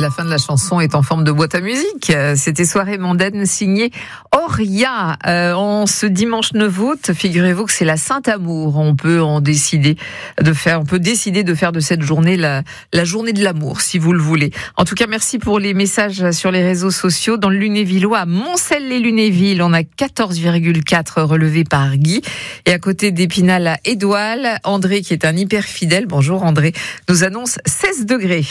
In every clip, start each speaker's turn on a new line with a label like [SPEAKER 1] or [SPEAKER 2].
[SPEAKER 1] La fin de la chanson est en forme de boîte à musique. C'était Soirée mondaine signée Auria. En ce dimanche 9 août, figurez-vous que c'est la Saint-Amour. On peut décider de faire de cette journée la journée de l'amour, si vous le voulez. En tout cas, merci pour les messages sur les réseaux sociaux. Dans le Lunévillois, à Moncel-les-Lunévilles, on a 14,4 relevés par Guy. Et à côté d'Épinal à Édoual, André, qui est un hyper fidèle, bonjour André, nous annonce 16 degrés.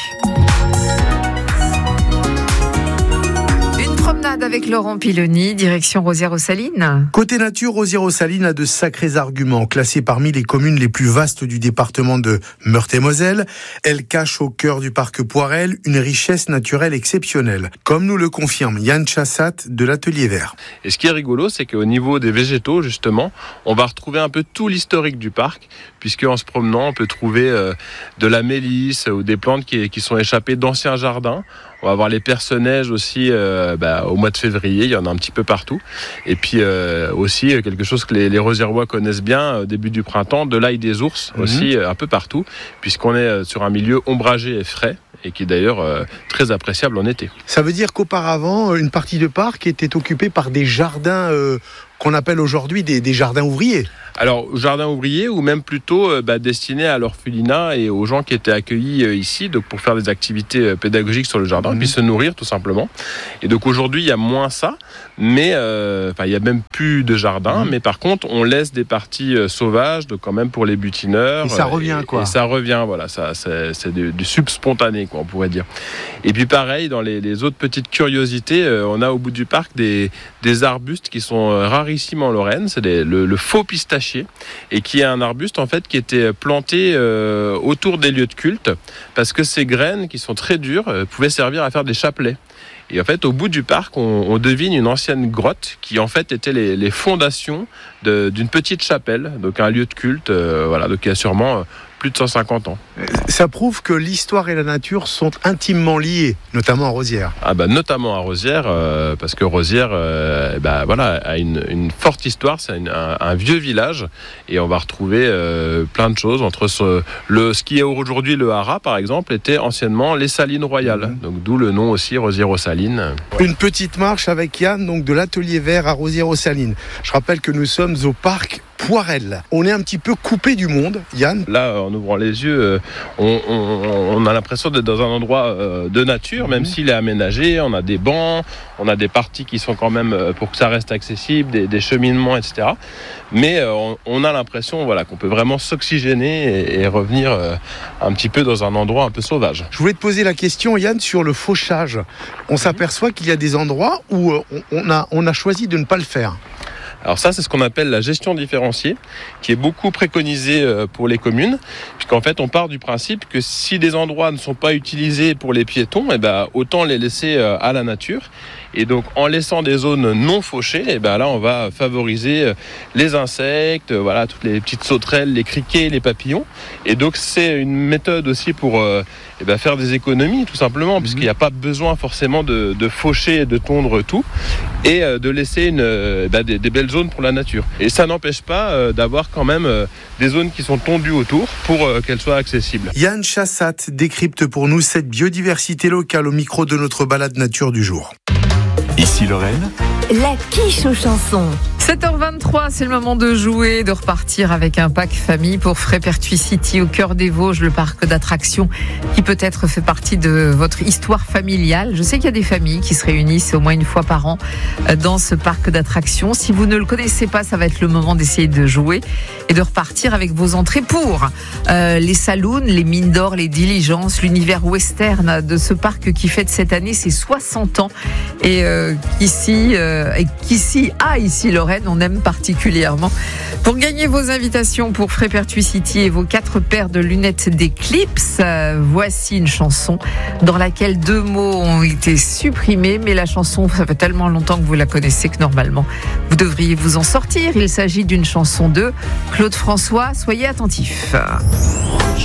[SPEAKER 1] Promenade avec Laurent Piloni, direction Rosières-aux-Salines.
[SPEAKER 2] Côté nature, Rosières-aux-Salines a de sacrés arguments. Classée parmi les communes les plus vastes du département de Meurthe-et-Moselle, elle cache au cœur du parc Poirel une richesse naturelle exceptionnelle, comme nous le confirme Yann Chassat de l'Atelier Vert.
[SPEAKER 3] Et ce qui est rigolo, c'est qu'au niveau des végétaux, justement, on va retrouver un peu tout l'historique du parc, puisque en se promenant, on peut trouver de la mélisse ou des plantes qui sont échappées d'anciens jardins. On va avoir les perce-neige aussi au mois de février, il y en a un petit peu partout. Et puis aussi quelque chose que les Rosièrois connaissent bien au début du printemps, de l'ail des ours aussi un peu partout, puisqu'on est sur un milieu ombragé et frais, et qui est d'ailleurs très appréciable en été.
[SPEAKER 2] Ça veut dire qu'auparavant, une partie de parc était occupée par des jardins qu'on appelle aujourd'hui des jardins ouvriers.
[SPEAKER 3] Alors, jardin ouvrier ou même plutôt destiné à l'orphelinat et aux gens qui étaient accueillis ici, donc pour faire des activités pédagogiques sur le jardin, puis se nourrir tout simplement. Et donc aujourd'hui, il y a moins ça, mais il y a même plus de jardin. Mais par contre, on laisse des parties sauvages, donc quand même pour les butineurs.
[SPEAKER 2] Et ça revient quoi.
[SPEAKER 3] Et ça revient, voilà, ça, c'est du sub-spontané, quoi, on pourrait dire. Et puis pareil, dans les autres petites curiosités, on a au bout du parc des arbustes qui sont rarissimes en Lorraine. C'est le faux pistachier, et qui est un arbuste en fait qui était planté autour des lieux de culte, parce que ces graines qui sont très dures pouvaient servir à faire des chapelets. Et en fait, au bout du parc, on devine une ancienne grotte qui en fait était les fondations d'une petite chapelle, donc un lieu de culte, donc qui a sûrement plus de 150 ans.
[SPEAKER 2] Ça prouve que l'histoire et la nature sont intimement liées, notamment à Rosières.
[SPEAKER 3] Notamment à Rosières, parce que Rosières a une forte histoire, c'est un vieux village, et on va retrouver plein de choses entre ce qui est aujourd'hui le Haras, par exemple, était anciennement les Salines Royales, donc d'où le nom aussi Rosières-aux-Salines.
[SPEAKER 2] Une petite marche avec Yann, donc de l'Atelier Vert à Rosières-aux-Salines. Je rappelle que nous sommes au parc Poirel. On est un petit peu coupé du monde, Yann.
[SPEAKER 3] Là, en ouvrant les yeux, on a l'impression d'être dans un endroit de nature, même s'il est aménagé. On a des bancs, on a des parties qui sont quand même pour que ça reste accessible, des cheminements, etc. Mais on a l'impression qu'on peut vraiment s'oxygéner et revenir un petit peu dans un endroit un peu sauvage.
[SPEAKER 2] Je voulais te poser la question, Yann, sur le fauchage. On s'aperçoit qu'il y a des endroits où on a choisi de ne pas le faire.
[SPEAKER 3] Alors ça, c'est ce qu'on appelle la gestion différenciée, qui est beaucoup préconisée pour les communes, puisqu'en fait, on part du principe que si des endroits ne sont pas utilisés pour les piétons, autant les laisser à la nature. Et donc, en laissant des zones non fauchées, là, on va favoriser les insectes, toutes les petites sauterelles, les criquets, les papillons. Et donc, c'est une méthode aussi pour faire des économies, tout simplement, puisqu'il n'y a pas besoin forcément de faucher et de tondre tout, et de laisser des belles zones pour la nature. Et ça n'empêche pas d'avoir quand même des zones qui sont tondues autour pour qu'elles soient accessibles.
[SPEAKER 2] Yann Chassat décrypte pour nous cette biodiversité locale au micro de notre balade nature du jour.
[SPEAKER 4] Ici Lorraine,
[SPEAKER 5] la quiche aux chansons.
[SPEAKER 1] 7h23, c'est le moment de jouer, de repartir avec un pack famille pour Frépertuis City au cœur des Vosges, le parc d'attractions qui peut-être fait partie de votre histoire familiale. Je sais qu'il y a des familles qui se réunissent au moins une fois par an dans ce parc d'attractions. Si vous ne le connaissez pas, ça va être le moment d'essayer de jouer et de repartir avec vos entrées pour les saloons, les mines d'or, les diligences, l'univers western de ce parc qui fête cette année ses 60 ans et qu'ici Lorraine, on aime particulièrement. Pour gagner vos invitations pour Frépertuis City et vos 4 paires de lunettes d'Eclipse, voici une chanson dans laquelle 2 mots ont été supprimés, mais la chanson, ça fait tellement longtemps que vous la connaissez que normalement, vous devriez vous en sortir. Il s'agit d'une chanson de Claude François. Soyez attentifs.